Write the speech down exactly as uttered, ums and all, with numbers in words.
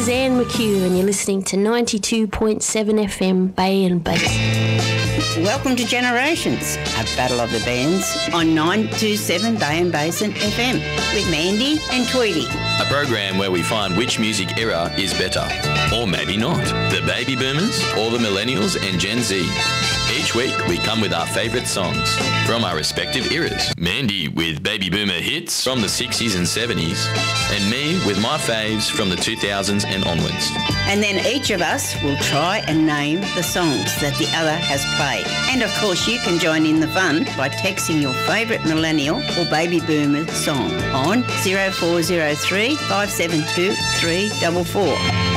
is Anne McHugh and you're listening to ninety-two point seven F M Bay and Basin. Welcome to Generations, a battle of the bands on nine two seven Bay and Basin F M with Mandy and Tweety. A program where we find which music era is better, or maybe not, the baby boomers or the millennials and Gen Z. Each week we come with our favourite songs from our respective eras. Mandy with baby boomer hits from the sixties and seventies, and me with my faves from the two thousands and onwards. And then each of us will try and name the songs that the other has played. And of course you can join in the fun by texting your favourite millennial or baby boomer song on zero four zero three, five seven two, three four four.